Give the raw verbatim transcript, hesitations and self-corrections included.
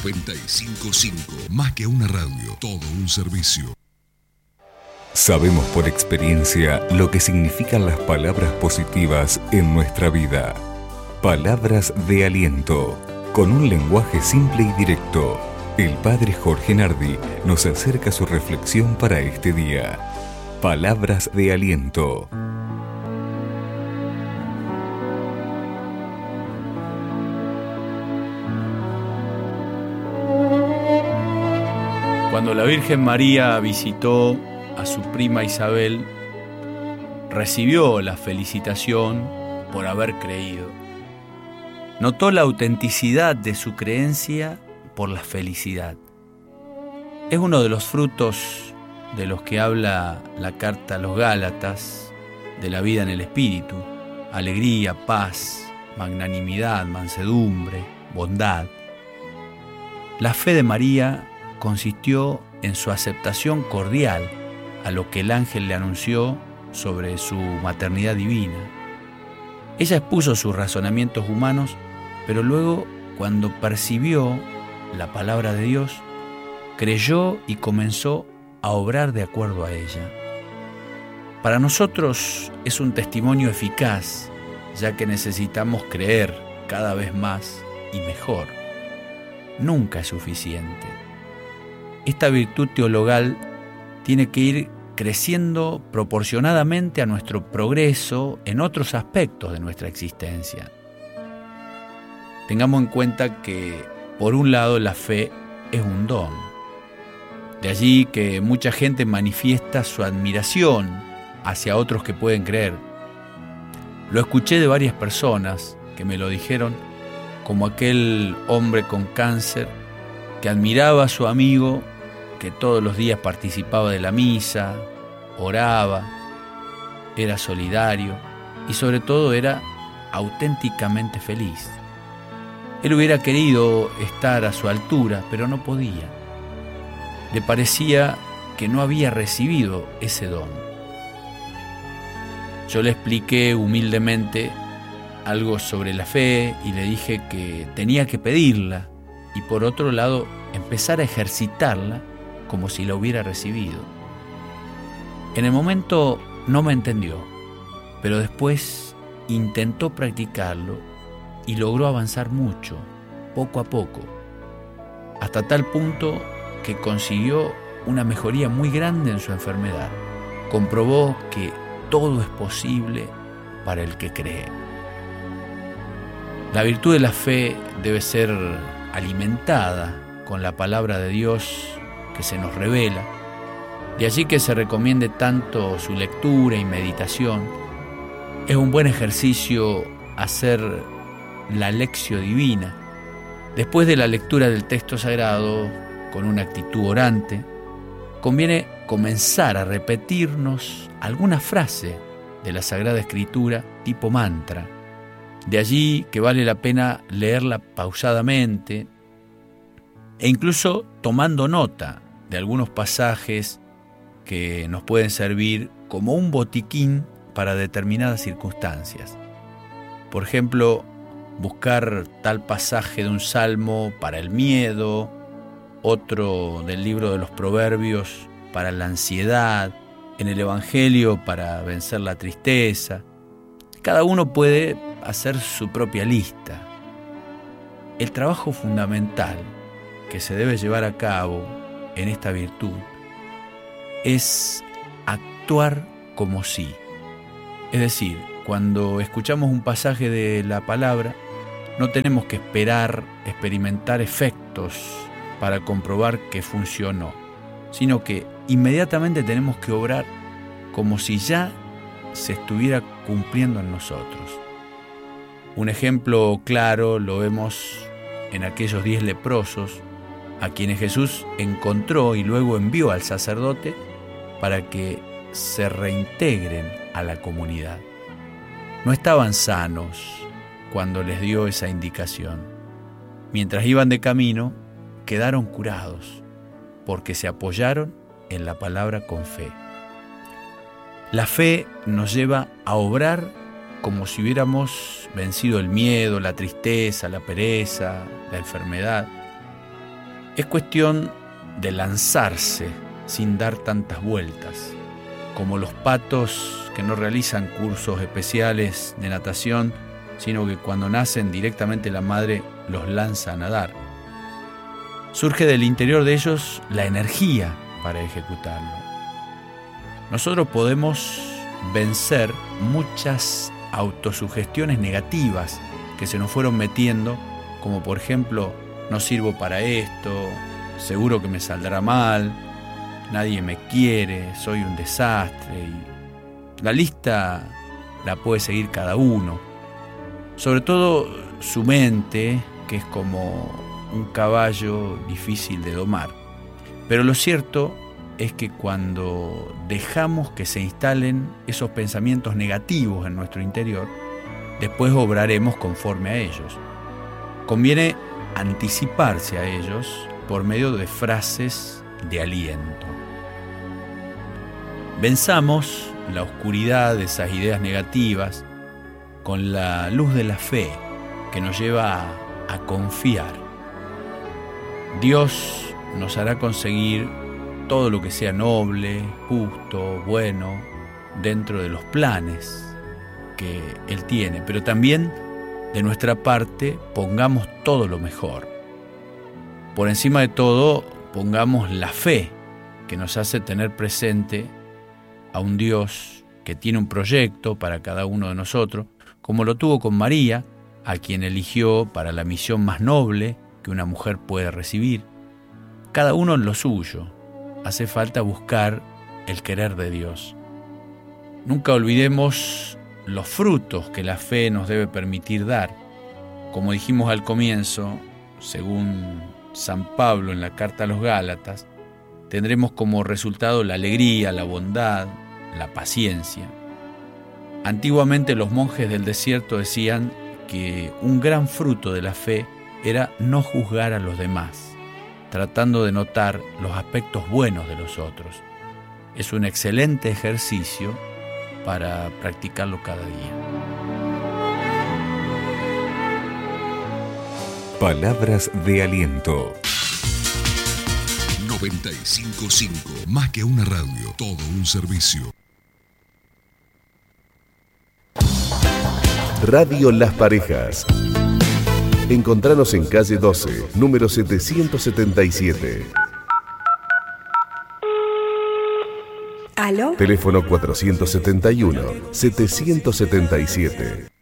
noventa y cinco punto cinco. Más que una radio, todo un servicio. Sabemos por experiencia lo que significan las palabras positivas en nuestra vida. Palabras de aliento, con un lenguaje simple y directo. El padre Jorge Nardi nos acerca su reflexión para este día. Palabras de aliento. Cuando la Virgen María visitó a su prima Isabel, recibió la felicitación por haber creído. Notó la autenticidad de su creencia por la felicidad. Es uno de los frutos de los que habla la carta a los Gálatas, de la vida en el espíritu: alegría, paz, magnanimidad, mansedumbre, bondad. La fe de María consistió en su aceptación cordial a lo que el ángel le anunció sobre su maternidad divina. Ella expuso sus razonamientos humanos, pero luego, cuando percibió la palabra de Dios, creyó y comenzó a obrar de acuerdo a ella. Para nosotros es un testimonio eficaz, ya que necesitamos creer cada vez más y mejor. Nunca es suficiente. Esta virtud teologal tiene que ir creciendo proporcionadamente a nuestro progreso en otros aspectos de nuestra existencia. Tengamos en cuenta que, por un lado, la fe es un don. De allí que mucha gente manifiesta su admiración hacia otros que pueden creer. Lo escuché de varias personas que me lo dijeron, como aquel hombre con cáncer que admiraba a su amigo, que todos los días participaba de la misa, oraba, era solidario y sobre todo era auténticamente feliz. Él hubiera querido estar a su altura, pero no podía. Le parecía que no había recibido ese don. Yo le expliqué humildemente algo sobre la fe y le dije que tenía que pedirla y, por otro lado, empezar a ejercitarla como si la hubiera recibido. En el momento no me entendió, pero después intentó practicarlo y logró avanzar mucho, poco a poco, hasta tal punto que consiguió una mejoría muy grande en su enfermedad. Comprobó que todo es posible para el que cree. La virtud de la fe debe ser alimentada con la palabra de Dios que se nos revela. De allí que se recomiende tanto su lectura y meditación. Es un buen ejercicio hacer la lección divina. Después de la lectura del texto sagrado, con una actitud orante, conviene comenzar a repetirnos alguna frase de la Sagrada Escritura tipo mantra. De allí que vale la pena leerla pausadamente e incluso tomando nota de algunos pasajes que nos pueden servir como un botiquín para determinadas circunstancias. Por ejemplo, buscar tal pasaje de un salmo para el miedo, otro del libro de los Proverbios para la ansiedad, en el Evangelio para vencer la tristeza. Cada uno puede hacer su propia lista. El trabajo fundamental que se debe llevar a cabo en esta virtud es actuar como si. Es decir, cuando escuchamos un pasaje de la palabra, no tenemos que esperar experimentar efectos para comprobar que funcionó, sino que inmediatamente tenemos que obrar como si ya se estuviera cumpliendo en nosotros. Un ejemplo claro lo vemos en aquellos diez leprosos a quienes Jesús encontró y luego envió al sacerdote para que se reintegren a la comunidad. No estaban sanos cuando les dio esa indicación. Mientras iban de camino, quedaron curados porque se apoyaron en la palabra con fe. La fe nos lleva a obrar como si hubiéramos vencido el miedo, la tristeza, la pereza, la enfermedad. Es cuestión de lanzarse sin dar tantas vueltas, como los patos que no realizan cursos especiales de natación, sino que cuando nacen directamente la madre los lanza a nadar. Surge del interior de ellos la energía para ejecutarlo. Nosotros podemos vencer muchas autosugestiones negativas que se nos fueron metiendo, como por ejemplo, no sirvo para esto, seguro que me saldrá mal, nadie me quiere, soy un desastre. Y la lista la puede seguir cada uno. Sobre todo su mente, que es como un caballo difícil de domar. Pero lo cierto es que cuando dejamos que se instalen esos pensamientos negativos en nuestro interior, después obraremos conforme a ellos. Conviene anticiparse a ellos por medio de frases de aliento. Venzamos la oscuridad de esas ideas negativas con la luz de la fe que nos lleva a, a confiar. Dios nos hará conseguir todo lo que sea noble, justo, bueno, dentro de los planes que Él tiene, pero también de nuestra parte pongamos todo lo mejor. Por encima de todo, pongamos la fe que nos hace tener presente a un Dios que tiene un proyecto para cada uno de nosotros, como lo tuvo con María, a quien eligió para la misión más noble que una mujer puede recibir. Cada uno en lo suyo. Hace falta buscar el querer de Dios. Nunca olvidemos los frutos que la fe nos debe permitir dar. Como dijimos al comienzo, según San Pablo en la carta a los Gálatas, tendremos como resultado la alegría, la bondad, la paciencia. Antiguamente los monjes del desierto decían que un gran fruto de la fe era no juzgar a los demás, tratando de notar los aspectos buenos de los otros. Es un excelente ejercicio para practicarlo cada día. Palabras de aliento. noventa y cinco punto cinco, más que una radio, todo un servicio. Radio Las Parejas. Encontranos en calle doce, número setecientos setenta y siete. ¿Aló? Teléfono cuatrocientos setenta y uno, setecientos setenta y siete.